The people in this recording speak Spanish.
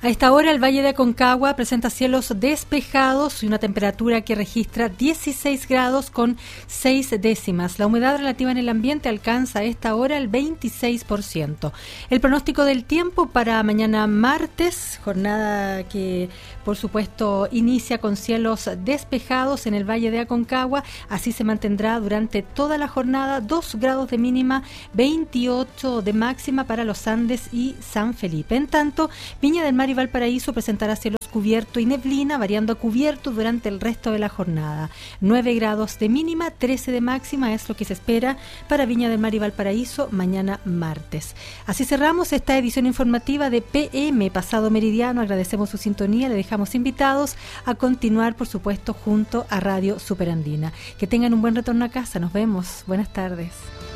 A esta hora el Valle de Aconcagua presenta cielos despejados y una temperatura que registra 16 grados con 6 décimas. La humedad relativa en el ambiente alcanza a esta hora el 26%. El pronóstico del tiempo para mañana martes, jornada que por supuesto inicia con cielos despejados en el Valle de Aconcagua. Así se mantendrá durante toda la jornada, 2 grados de mínima, 28 de máxima para los Andes y San Felipe. En tanto, Viña del Mar y Valparaíso presentará cielos cubierto y neblina, variando a cubierto durante el resto de la jornada. 9 grados de mínima, 13 de máxima es lo que se espera para Viña del Mar y Valparaíso mañana martes. Así cerramos esta edición informativa de PM Pasado Meridiano. Agradecemos su sintonía, le dejamos invitados a continuar, por supuesto, junto a Radio Superandina. Que tengan un buen retorno a casa, nos vemos. Buenas tardes.